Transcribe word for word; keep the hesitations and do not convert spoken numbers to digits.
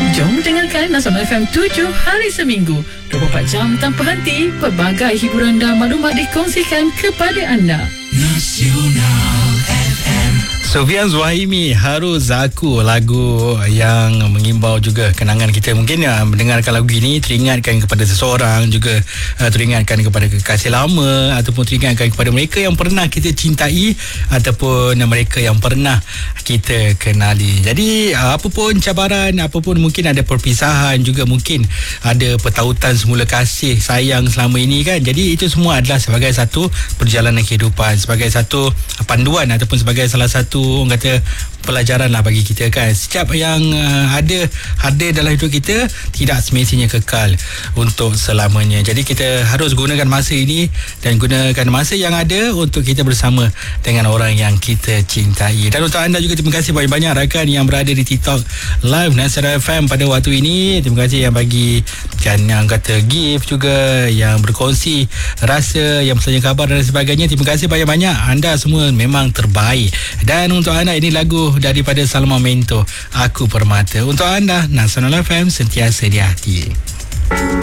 Jom dengarkan Nasional F M tujuh hari seminggu, dua puluh empat jam tanpa henti. Pelbagai hiburan dan maklumat dikongsikan kepada anda. Nasional F M. Sofian Zuhaimi, Harus Aku, lagu yang mengimbau juga kenangan kita. Mungkin ya, mendengarkan lagu ini teringatkan kepada seseorang, juga uh, teringatkan kepada kekasih lama, ataupun teringatkan kepada mereka yang pernah kita cintai ataupun mereka yang pernah kita kenali. Jadi uh, apa pun cabaran, apa pun mungkin ada perpisahan, juga mungkin ada pertautan semula kasih sayang selama ini kan. Jadi itu semua adalah sebagai satu perjalanan kehidupan, sebagai satu panduan ataupun sebagai salah satu orang kata pelajaran lah bagi kita kan. Setiap yang uh, ada hadir dalam hidup kita tidak semestinya kekal untuk selamanya. Jadi kita harus gunakan masa ini dan gunakan masa yang ada untuk kita bersama dengan orang yang kita cintai. Dan untuk anda juga, terima kasih banyak-banyak rakan yang berada di TikTok Live Nasional F M pada waktu ini. Terima kasih yang bagi kan, yang kata gift, juga yang berkongsi rasa, yang bertanya khabar dan sebagainya. Terima kasih banyak-banyak. Anda semua memang terbaik. Dan untuk anda, ini lagu daripada Salma Mento, Aku Permata. Untuk anda, Nasional F M sentiasa di hati.